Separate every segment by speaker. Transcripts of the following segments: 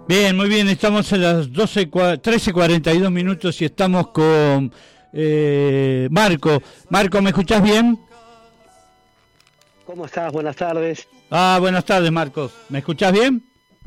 Speaker 1: Bien, muy bien, estamos a las 13:42 minutos y estamos con Marco. Marco, ¿me escuchás bien?
Speaker 2: ¿Cómo estás? Buenas tardes.
Speaker 1: Buenas tardes, Marcos. ¿Me escuchás bien?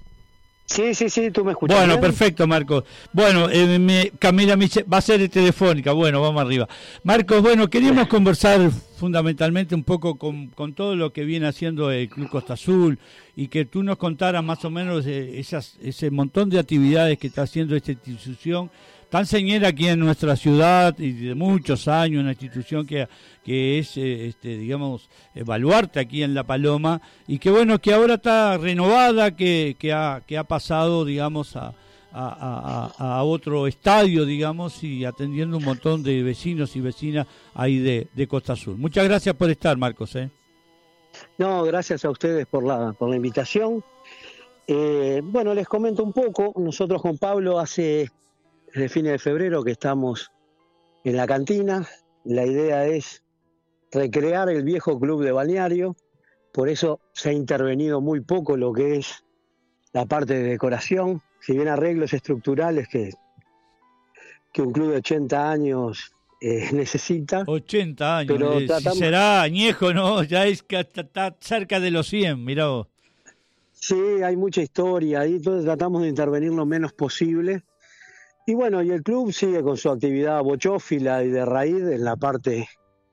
Speaker 2: Sí, tú me escuchas.
Speaker 1: Bueno,
Speaker 2: bien.
Speaker 1: Perfecto, Marcos. Bueno, Camila me dice, va a ser telefónica. Bueno, vamos arriba. Marcos, bueno, queríamos conversar fundamentalmente un poco con todo lo que viene haciendo el Club Costa Azul y que tú nos contaras más o menos ese montón de actividades que está haciendo esta institución tan señera aquí en nuestra ciudad y de muchos años, una institución que es, digamos, baluarte aquí en La Paloma y que bueno, que ahora está renovada, que ha pasado, digamos, a otro estadio, digamos, y atendiendo un montón de vecinos y vecinas ahí de Costa Azul. Muchas gracias por estar, Marcos.
Speaker 2: No, gracias a ustedes por la invitación. Bueno, les comento un poco. Nosotros con Pablo desde fines de febrero que estamos en la cantina. La idea es recrear el viejo club de balneario. Por eso se ha intervenido muy poco lo que es la parte de decoración. Si bien arreglos estructurales que un club de 80 años necesita.
Speaker 1: 80 años,
Speaker 2: pero tratamos...
Speaker 1: si será añejo, ¿no? Ya es que está cerca de los 100, mirá vos.
Speaker 2: Sí, hay mucha historia ahí, entonces tratamos de intervenir lo menos posible. Y bueno, y el club sigue con su actividad bochófila y de raíz en la parte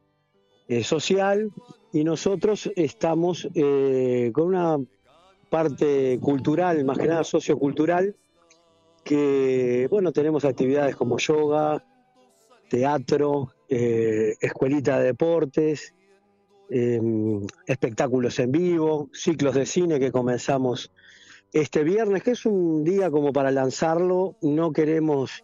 Speaker 2: social, y nosotros estamos con una parte cultural, más que nada sociocultural, que bueno, tenemos actividades como yoga, teatro, escuelita de deportes, espectáculos en vivo, ciclos de cine que comenzamos este viernes, que es un día como para lanzarlo. No queremos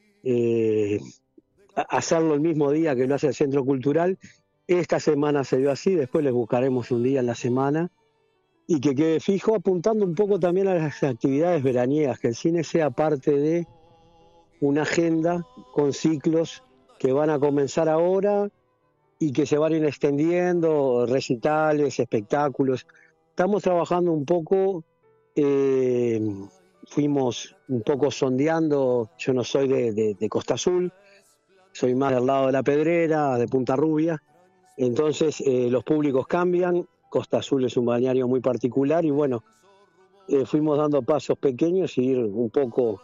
Speaker 2: hacerlo el mismo día que lo hace el Centro Cultural. Esta semana se dio así, después les buscaremos un día en la semana y que quede fijo, apuntando un poco también a las actividades veraniegas, que el cine sea parte de una agenda con ciclos que van a comenzar ahora y que se van a ir extendiendo, recitales, espectáculos. Estamos trabajando un poco, fuimos un poco sondeando. Yo no soy de Costa Azul, soy más del lado de La Pedrera, de Punta Rubia, entonces los públicos cambian. Costa Azul es un balneario muy particular y bueno, fuimos dando pasos pequeños y ir un poco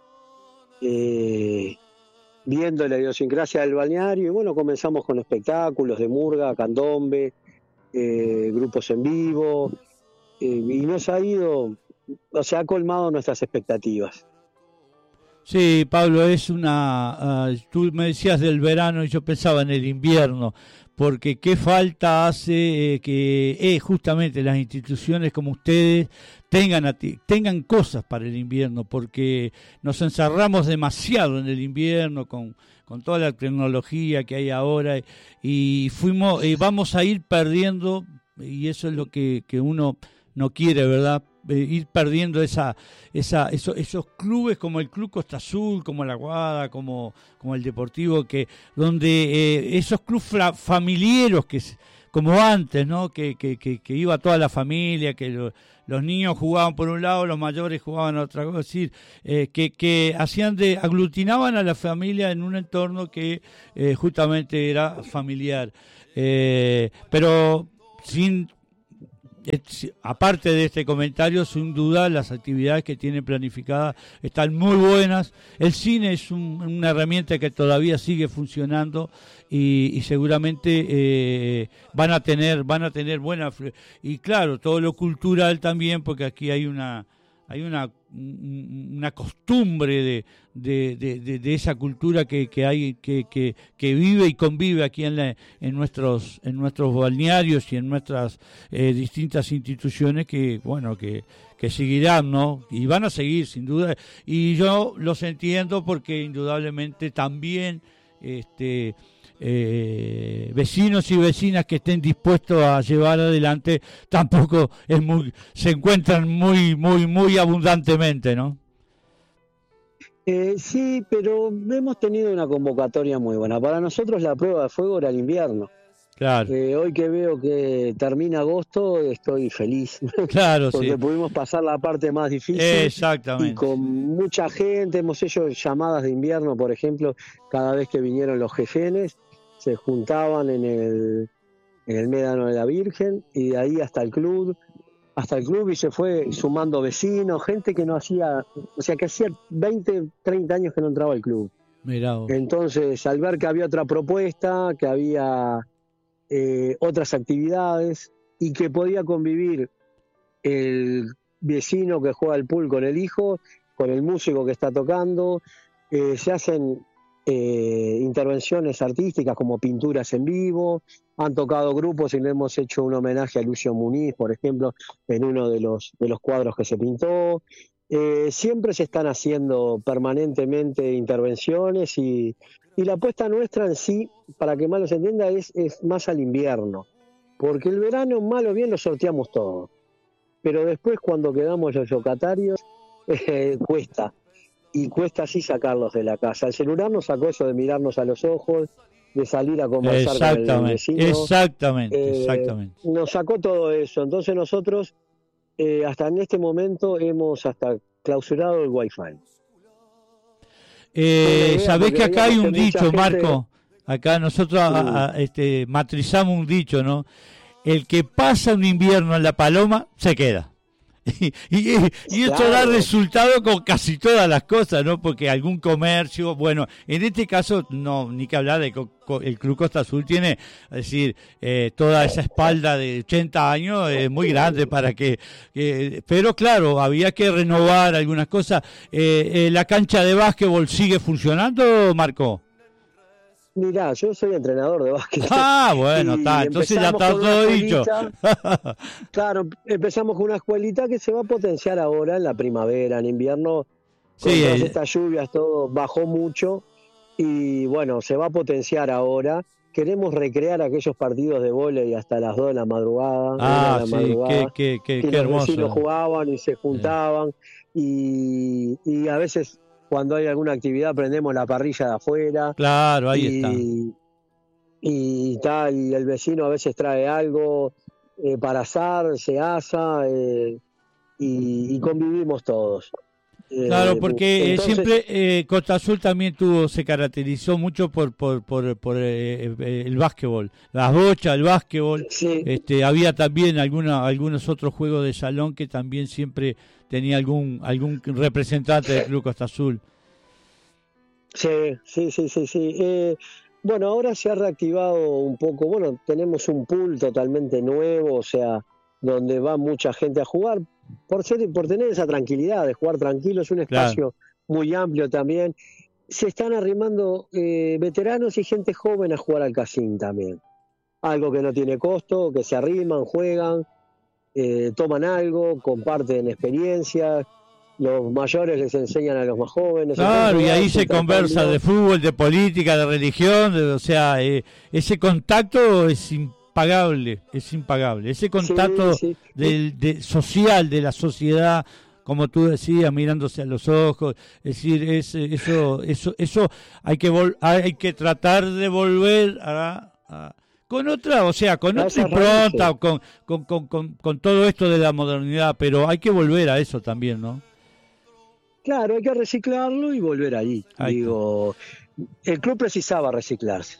Speaker 2: viendo la idiosincrasia del balneario. Y bueno, comenzamos con espectáculos de murga, candombe, grupos en vivo, y nos ha ido, o sea, ha colmado nuestras expectativas.
Speaker 1: Sí, Pablo, tú me decías del verano y yo pensaba en el invierno, porque qué falta hace que justamente las instituciones como ustedes tengan cosas para el invierno, porque nos encerramos demasiado en el invierno con toda la tecnología que hay ahora y vamos a ir perdiendo, y eso es lo que uno no quiere, ¿verdad? Ir perdiendo esos clubes como el Club Costa Azul, como la Aguada, como el Deportivo, donde esos clubes familiares como antes, ¿no? Que iba toda la familia, que los niños jugaban por un lado, los mayores jugaban a otra cosa, es decir, que aglutinaban a la familia en un entorno que justamente era familiar, pero aparte de este comentario, sin duda las actividades que tienen planificadas están muy buenas. El cine es una herramienta que todavía sigue funcionando y seguramente van a tener buena, y claro, todo lo cultural también, porque aquí hay una costumbre de esa cultura que vive y convive aquí en nuestros balnearios y en nuestras distintas instituciones que seguirán, ¿no? Y van a seguir sin duda, y yo los entiendo porque indudablemente también vecinos y vecinas que estén dispuestos a llevar adelante tampoco se encuentran muy abundantemente, ¿no?
Speaker 2: Sí, pero hemos tenido una convocatoria muy buena. Para nosotros la prueba de fuego era el invierno.
Speaker 1: Claro,
Speaker 2: Hoy que veo que termina agosto, estoy feliz,
Speaker 1: claro,
Speaker 2: porque
Speaker 1: sí.
Speaker 2: pudimos pasar la parte más difícil y
Speaker 1: Exactamente.
Speaker 2: con mucha gente. Hemos hecho llamadas de invierno, por ejemplo, cada vez que vinieron los jefenes, se juntaban en el Médano de la Virgen, y de ahí hasta el club, y se fue sumando vecinos, gente que no hacía, o sea, que hacía 20, 30 años que no entraba al club.
Speaker 1: Mirá vos.
Speaker 2: Entonces, al ver que había otra propuesta, que había otras actividades y que podía convivir el vecino que juega al pool con el hijo, con el músico que está tocando, se hacen intervenciones artísticas como pinturas en vivo, han tocado grupos y le hemos hecho un homenaje a Lucio Muniz, por ejemplo, en uno de los cuadros que se pintó. Siempre se están haciendo permanentemente intervenciones y la apuesta nuestra en sí, para que mal se entienda, es más al invierno, porque el verano mal o bien lo sorteamos todo, pero después cuando quedamos los locatarios cuesta, y cuesta así sacarlos de la casa. El celular nos sacó eso de mirarnos a los ojos, de salir a conversar con el vecino.
Speaker 1: Exactamente.
Speaker 2: Nos sacó todo eso. Entonces nosotros hasta en este momento hemos hasta clausurado el Wi-Fi.
Speaker 1: Sabés que acá hay un dicho,
Speaker 2: gente...
Speaker 1: Marco. Acá nosotros matrizamos un dicho, ¿no? El que pasa un invierno en La Paloma se queda. Y esto da resultado con casi todas las cosas, ¿no? Porque algún comercio, bueno, en este caso, no, ni que hablar de el Club Costa Azul tiene, es decir, toda esa espalda de 80 años es muy grande para pero claro, había que renovar algunas cosas. ¿La cancha de básquetbol sigue funcionando, Marco?
Speaker 2: Mirá, yo soy entrenador de básquet.
Speaker 1: Ah, bueno, está, entonces ya está todo dicho.
Speaker 2: Claro, empezamos con una escuelita que se va a potenciar ahora en la primavera, en invierno, con
Speaker 1: Sí,
Speaker 2: todas estas lluvias, todo bajó mucho, y bueno, se va a potenciar ahora. Queremos recrear aquellos partidos de vóley hasta las 2 de la madrugada, 1 de la madrugada,
Speaker 1: qué
Speaker 2: que los
Speaker 1: hermoso.
Speaker 2: vecinos jugaban y se juntaban, y a veces cuando hay alguna actividad prendemos la parrilla de afuera.
Speaker 1: Claro, ahí está.
Speaker 2: Y tal, y el vecino a veces trae algo para asar, se asa, y convivimos todos.
Speaker 1: Claro, porque
Speaker 2: entonces,
Speaker 1: siempre Costa Azul también se caracterizó mucho por el básquetbol, las bochas, el básquetbol.
Speaker 2: sí.
Speaker 1: Había también algunos otros juegos de salón que también siempre tenía algún representante del Club Costa Azul.
Speaker 2: Sí. Bueno, ahora se ha reactivado un poco. Bueno, tenemos un pool totalmente nuevo, o sea, donde va mucha gente a jugar, por tener esa tranquilidad de jugar tranquilo. Es un espacio muy amplio también. Se están arrimando veteranos y gente joven a jugar al casín también. Algo que no tiene costo, que se arriman, juegan, toman algo, comparten experiencias. Los mayores les enseñan a los más jóvenes.
Speaker 1: Claro, y ahí se conversa de fútbol, de política, de religión, o sea, ese contacto es impagable. Ese contacto social, de la sociedad, como tú decías, mirándose a los ojos, es decir, eso hay que tratar de volver con otra, o sea, con otra impronta, con todo esto de la modernidad, pero hay que volver a eso también, ¿no?
Speaker 2: Claro, hay que reciclarlo y volver ahí. Digo, el club precisaba reciclarse.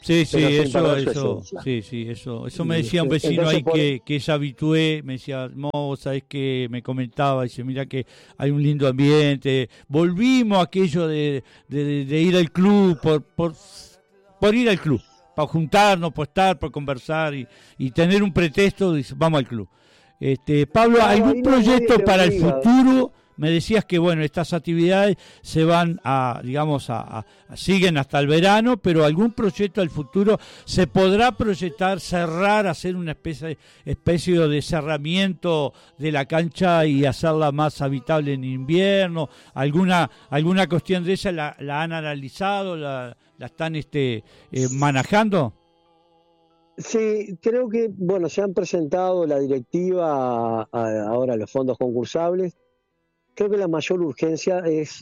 Speaker 1: Eso me decía un vecino ahí que es habitué, me decía, ¿sabes qué? Me comentaba, dice, mira que hay un lindo ambiente, volvimos a aquello de ir al club, por ir al club, para juntarnos, por estar, por conversar y tener un pretexto, dice, vamos al club. Pablo, ¿algún proyecto para el futuro? Me decías que, bueno, estas actividades se van siguen hasta el verano, pero algún proyecto al futuro se podrá proyectar, cerrar, hacer una especie de cerramiento de la cancha y hacerla más habitable en invierno. ¿Alguna cuestión de esa la han analizado, la están manejando?
Speaker 2: Sí, creo que, bueno, se han presentado la directiva ahora los fondos concursables. Creo que la mayor urgencia es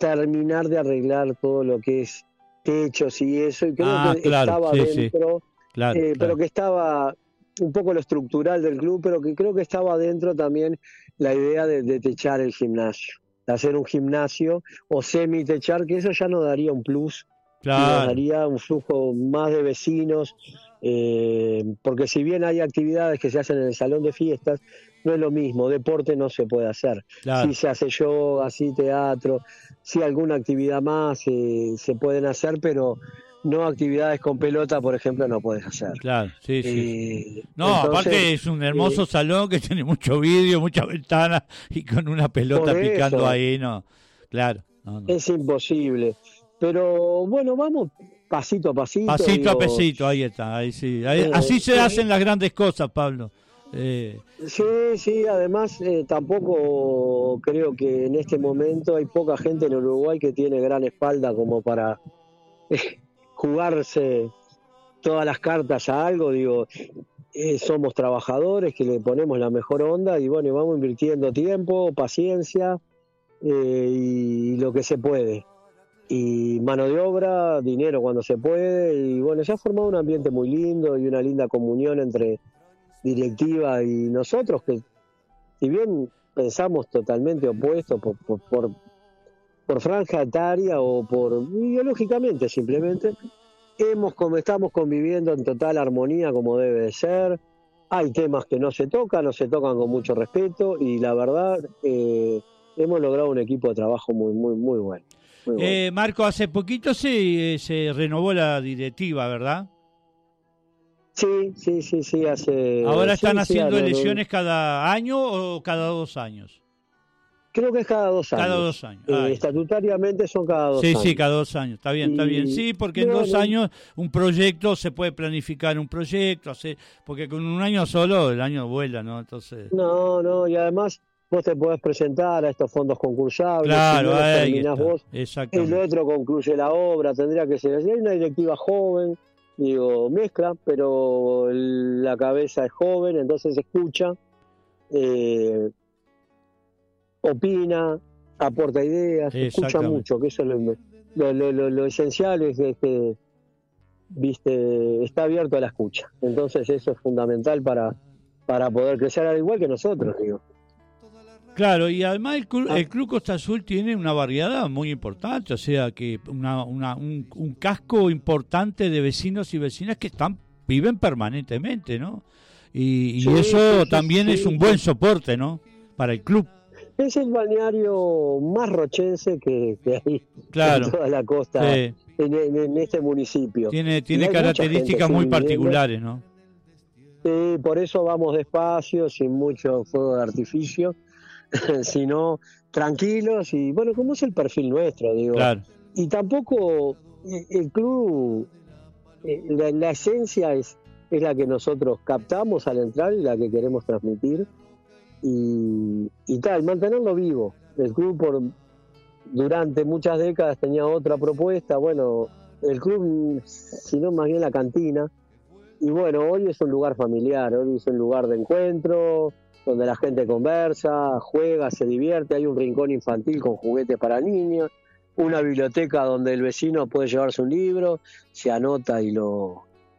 Speaker 2: terminar de arreglar todo lo que es techos y eso, y creo que estaba dentro
Speaker 1: claro,
Speaker 2: pero que estaba un poco lo estructural del club, pero que creo que estaba dentro también la idea de techar el gimnasio, de hacer un gimnasio o semi-techar, que eso ya nos daría un plus y nos
Speaker 1: claro,
Speaker 2: daría un flujo más de vecinos, porque si bien hay actividades que se hacen en el salón de fiestas, no es lo mismo, deporte no se puede hacer.
Speaker 1: claro,
Speaker 2: Sí se hace yoga, sí teatro, sí alguna actividad más se pueden hacer, pero no actividades con pelota, por ejemplo, no puedes hacer.
Speaker 1: claro, sí, sí, sí. No,
Speaker 2: Entonces,
Speaker 1: aparte es un hermoso salón que tiene mucho vidrio, muchas ventanas y con una
Speaker 2: por
Speaker 1: pelota picando
Speaker 2: eso
Speaker 1: ahí, no, claro, no, no.
Speaker 2: es imposible. Pero bueno, vamos pasito a pasito,
Speaker 1: Pasito a
Speaker 2: digo.
Speaker 1: pasito, ahí está, ahí sí. Así se hacen las grandes cosas, Pablo. Eh,
Speaker 2: Sí, sí, además tampoco creo que en este momento hay poca gente en Uruguay que tiene gran espalda como para jugarse todas las cartas a algo, digo, somos trabajadores que le ponemos la mejor onda y bueno, vamos invirtiendo tiempo, paciencia y lo que se puede. Y mano de obra, dinero cuando se puede y bueno, se ha formado un ambiente muy lindo y una linda comunión entre directiva y nosotros que si bien pensamos totalmente opuestos por franja etaria o por ideológicamente simplemente, estamos conviviendo en total armonía como debe de ser. Hay temas que no se tocan con mucho respeto y la verdad hemos logrado un equipo de trabajo muy, muy, muy bueno. Muy bueno.
Speaker 1: Marco, hace poquito se renovó la directiva, ¿verdad?
Speaker 2: Sí,
Speaker 1: ¿Ahora
Speaker 2: sí,
Speaker 1: están
Speaker 2: sí,
Speaker 1: haciendo elecciones cada año o cada 2 años?
Speaker 2: creo que es cada 2 años.
Speaker 1: Cada 2 años. Ah,
Speaker 2: Estatutariamente son cada 2 años.
Speaker 1: sí, cada 2 años. Está bien, está bien. Sí, porque en 2 años un proyecto se puede planificar un proyecto, porque con un año solo el año vuela, ¿no? Entonces.
Speaker 2: No, y además vos te podés presentar a estos fondos concursables.
Speaker 1: Claro,
Speaker 2: si no
Speaker 1: ahí
Speaker 2: terminás
Speaker 1: está.
Speaker 2: vos, el otro concluye la obra, tendría que ser así. Hay una directiva joven, digo, mezcla, pero la cabeza es joven, entonces escucha, opina, aporta ideas, escucha mucho, que eso es lo esencial, es que viste, está abierto a la escucha. Entonces eso es fundamental para poder crecer, al igual que nosotros, digo.
Speaker 1: Claro, y además el Club Costa Azul tiene una variedad muy importante, o sea que un casco importante de vecinos y vecinas que viven permanentemente, ¿no? Y eso también es un buen soporte, ¿no? Para el club.
Speaker 2: Es el balneario más rochense que hay
Speaker 1: claro,
Speaker 2: en toda la costa, en este municipio.
Speaker 1: Tiene características muy particulares, ¿no?
Speaker 2: Por eso vamos despacio, sin mucho fuego de artificio, sino tranquilos y bueno, como es el perfil nuestro, digo.
Speaker 1: Claro.
Speaker 2: Y tampoco el club, la esencia es la que nosotros captamos al entrar y la que queremos transmitir. Y tal, mantenerlo vivo. El club durante muchas décadas tenía otra propuesta, bueno, el club, sino más bien la cantina, y bueno, hoy es un lugar familiar, hoy es un lugar de encuentro, donde la gente conversa, juega, se divierte, hay un rincón infantil con juguetes para niños, una biblioteca donde el vecino puede llevarse un libro, se anota y lo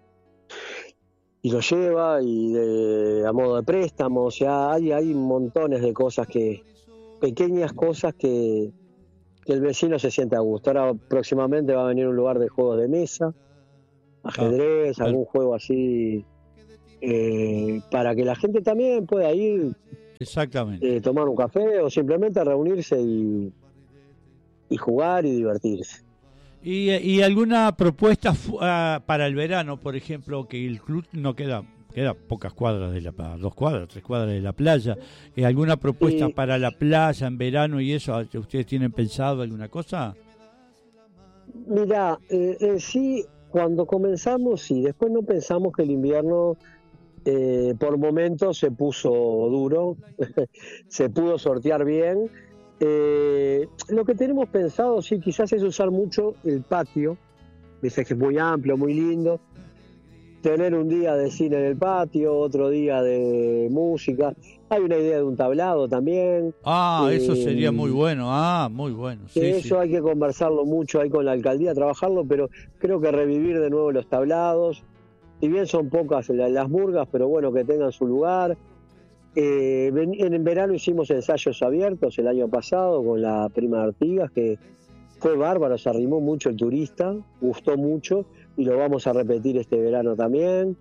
Speaker 2: lleva a modo de préstamo, o sea, hay montones de cosas pequeñas cosas que el vecino se siente a gusto. Ahora próximamente va a venir un lugar de juegos de mesa, ajedrez, algún juego así, para que la gente también pueda ir,
Speaker 1: exactamente,
Speaker 2: tomar un café o simplemente reunirse y jugar y divertirse.
Speaker 1: ¿Y alguna propuesta para el verano, por ejemplo, que el club no queda pocas cuadras 2 cuadras, 3 cuadras de la playa? ¿Alguna propuesta para la playa en verano y eso? ¿Ustedes tienen pensado alguna cosa?
Speaker 2: Mira, sí, cuando comenzamos, sí, después no pensamos que el invierno por momentos se puso duro, se pudo sortear bien. Lo que tenemos pensado, sí, quizás es usar mucho el patio, dice que es muy amplio, muy lindo, tener un día de cine en el patio, otro día de música, hay una idea de un tablado también.
Speaker 1: Eso sería muy bueno, muy bueno. Sí,
Speaker 2: eso hay que conversarlo mucho ahí con la alcaldía, trabajarlo, pero creo que revivir de nuevo los tablados, si bien son pocas las murgas, pero bueno, que tengan su lugar. En verano hicimos ensayos abiertos el año pasado con la Prima de Artigas, que fue bárbaro, se arrimó mucho el turista, gustó mucho, y lo vamos a repetir este verano también.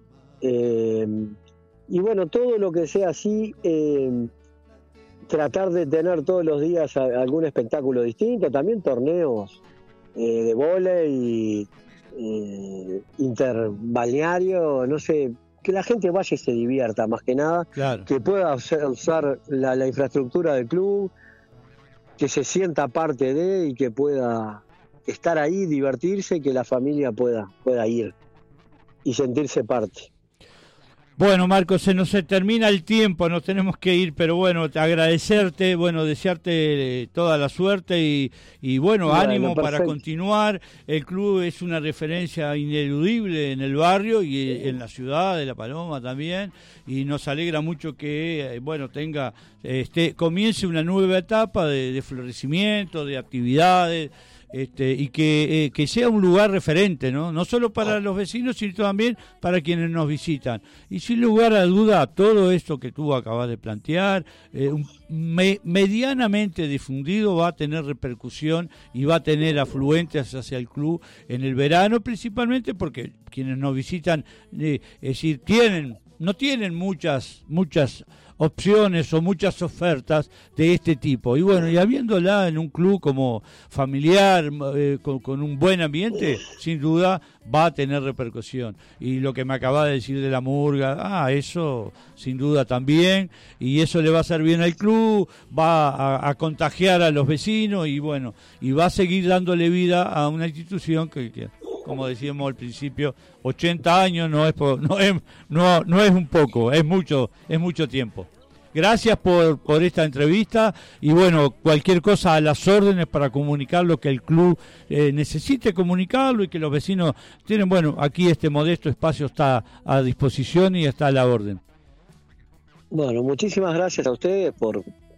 Speaker 2: Y bueno, todo lo que sea así, tratar de tener todos los días algún espectáculo distinto, también torneos de vóley, interbalneario, no sé, que la gente vaya y se divierta más que nada,
Speaker 1: Claro.
Speaker 2: que pueda usar la infraestructura del club, que se sienta parte de y que pueda estar ahí, divertirse, y que la familia pueda ir y sentirse parte.
Speaker 1: Bueno, Marcos, se nos termina el tiempo, nos tenemos que ir, pero bueno, agradecerte, bueno, desearte toda la suerte y bueno, ánimo para continuar. El club es una referencia ineludible en el barrio y en la ciudad de La Paloma también, y nos alegra mucho que, bueno, comience una nueva etapa de florecimiento, de actividades. Y que sea un lugar referente, no solo para los vecinos, sino también para quienes nos visitan. Y sin lugar a duda, todo esto que tú acabas de plantear, medianamente difundido, va a tener repercusión y va a tener afluentes hacia el club en el verano, principalmente porque quienes nos visitan, es decir, no tienen muchas opciones o muchas ofertas de este tipo, y bueno, y habiéndola en un club como familiar, con un buen ambiente, sin duda va a tener repercusión. Y lo que me acaba de decir de la murga, eso sin duda también, y eso le va a hacer bien al club, va a contagiar a los vecinos, y bueno, y va a seguir dándole vida a una institución que como decíamos al principio, 80 años no es un poco, es mucho tiempo. Gracias por esta entrevista, y bueno, cualquier cosa a las órdenes para comunicar lo que el club necesite comunicarlo, y que los vecinos tienen, bueno, aquí este modesto espacio está a disposición y está a la orden.
Speaker 2: Bueno, muchísimas gracias a ustedes por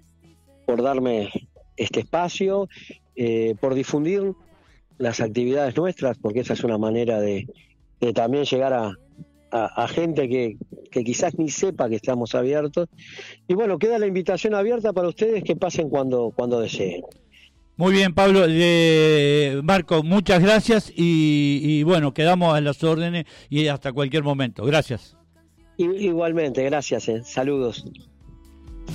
Speaker 2: darme este espacio, por difundir las actividades nuestras, porque esa es una manera de también llegar a gente que quizás ni sepa que estamos abiertos. Y bueno, queda la invitación abierta para ustedes, que pasen cuando deseen.
Speaker 1: Muy bien, Pablo. Marco, muchas gracias, y bueno, quedamos a las órdenes y hasta cualquier momento. Gracias.
Speaker 2: Igualmente, gracias. Saludos.